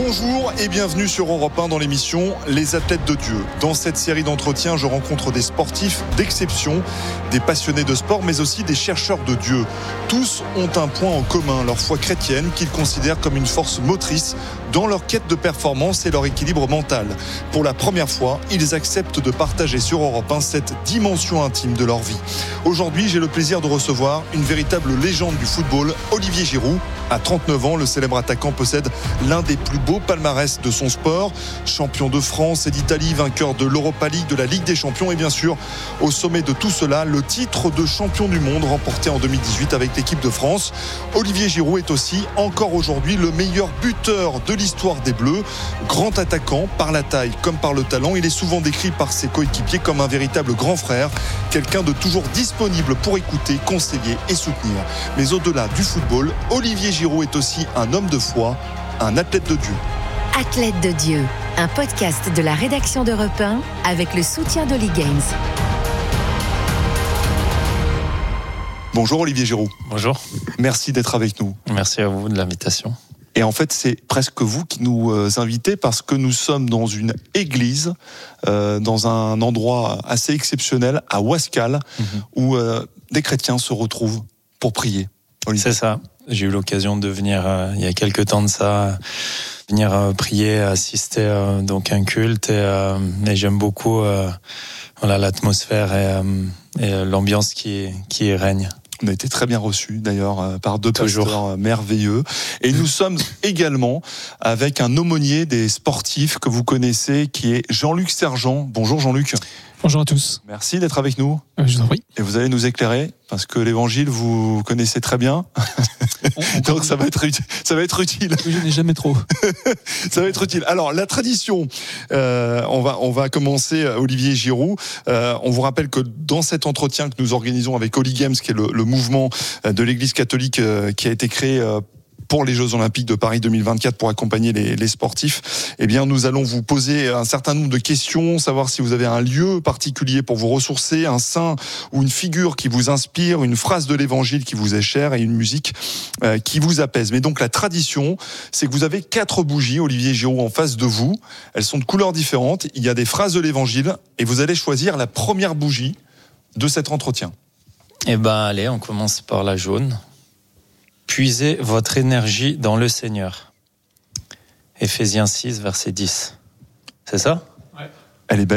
Bonjour et bienvenue sur Europe 1 dans l'émission Les Athlètes de Dieu. Dans cette série d'entretiens, je rencontre des sportifs d'exception, des passionnés de sport, mais aussi des chercheurs de Dieu. Tous ont un point en commun, leur foi chrétienne qu'ils considèrent comme une force motrice dans leur quête de performance et leur équilibre mental. Pour la première fois, ils acceptent de partager sur Europe 1 cette dimension intime de leur vie. Aujourd'hui, j'ai le plaisir de recevoir une véritable légende du football, Olivier Giroud. À 39 ans, le célèbre attaquant possède l'un des plus beaux palmarès de son sport. Champion de France et d'Italie, vainqueur de l'Europa League, de la Ligue des Champions et bien sûr, au sommet de tout cela, le titre de champion du monde remporté en 2018 avec l'équipe de France. Olivier Giroud est aussi, encore aujourd'hui, le meilleur buteur de l'histoire des Bleus. Grand attaquant par la taille comme par le talent, il est souvent décrit par ses coéquipiers comme un véritable grand frère, quelqu'un de toujours disponible pour écouter, conseiller et soutenir. Mais au-delà du football, Olivier Giroud est aussi un homme de foi, un athlète de Dieu. Athlète de Dieu, un podcast de la rédaction d'Europe 1 avec le soutien d'Oli Games. Bonjour Olivier Giroud. Bonjour. Merci d'être avec nous. Merci à vous de l'invitation. Et en fait, c'est presque vous qui nous invitez parce que nous sommes dans une église, dans un endroit assez exceptionnel, à Ouascal, où des chrétiens se retrouvent pour prier. Olivier. C'est ça. J'ai eu l'occasion de venir, il y a quelques temps de ça, venir prier, assister donc à un culte. Et j'aime beaucoup l'atmosphère et l'ambiance qui règne. On a été très bien reçus d'ailleurs par deux pasteurs merveilleux. Et nous sommes également avec un aumônier des sportifs que vous connaissez, qui est Jean-Luc Sergent. Bonjour Jean-Luc. Bonjour à tous. Merci d'être avec nous. Je vous en prie. Et vous allez nous éclairer, parce que l'évangile, vous connaissez très bien. Donc ça va être utile. Je n'ai jamais trop. Ça va être utile. Alors, la tradition, on va commencer, Olivier Giroud. On vous rappelle que dans cet entretien que nous organisons avec Oli Games, qui est le mouvement de l'Église catholique qui a été créé pour les Jeux Olympiques de Paris 2024 pour accompagner les sportifs, eh bien, nous allons vous poser un certain nombre de questions, savoir si vous avez un lieu particulier pour vous ressourcer, un saint ou une figure qui vous inspire, une phrase de l'évangile qui vous est chère et une musique qui vous apaise. Mais donc, la tradition, c'est que vous avez 4 bougies, Olivier Giroud, en face de vous. Elles sont de couleurs différentes. Il y a des phrases de l'évangile et vous allez choisir la première bougie de cet entretien. Eh ben, allez, on commence par la jaune. Puisez votre énergie dans le Seigneur. Éphésiens 6, verset 10. C'est ça ? Elle est belle.